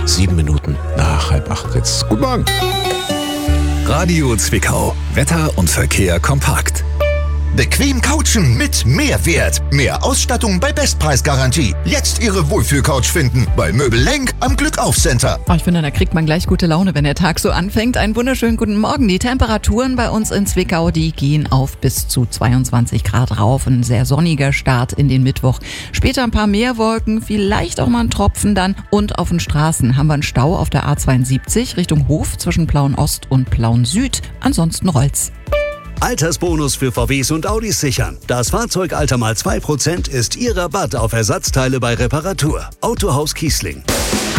7 Minuten nach 7:30 jetzt. Guten Morgen. Radio Zwickau. Wetter und Verkehr kompakt. Bequem couchen mit Mehrwert. Mehr Ausstattung bei Bestpreisgarantie. Jetzt Ihre Wohlfühlcouch finden bei Möbel Lenk am Glückauf-Center. Ich finde, da kriegt man gleich gute Laune, wenn der Tag so anfängt. Einen wunderschönen guten Morgen. Die Temperaturen bei uns in Zwickau, die gehen auf bis zu 22 Grad rauf. Ein sehr sonniger Start in den Mittwoch. Später ein paar mehr Wolken, vielleicht auch mal ein Tropfen dann. Und auf den Straßen haben wir einen Stau auf der A72 Richtung Hof zwischen Plauen Ost und Plauen Süd. Ansonsten rollt's. Altersbonus für VWs und Audis sichern. Das Fahrzeugalter mal 2% ist Ihr Rabatt auf Ersatzteile bei Reparatur. Autohaus Kiesling.